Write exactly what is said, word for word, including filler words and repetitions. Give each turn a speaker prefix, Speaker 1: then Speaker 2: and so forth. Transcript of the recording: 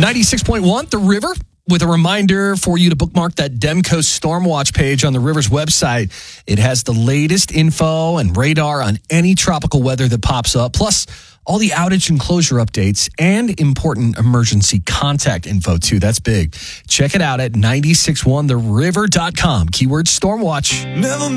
Speaker 1: ninety-six point one, The River, with a reminder for you to bookmark that Demco Stormwatch page on the River's website. It has the latest info and radar on any tropical weather that pops up, plus all the outage and closure updates and important emergency contact info, too. That's big. Check it out at nine six one the river dot com. Keyword Stormwatch. Never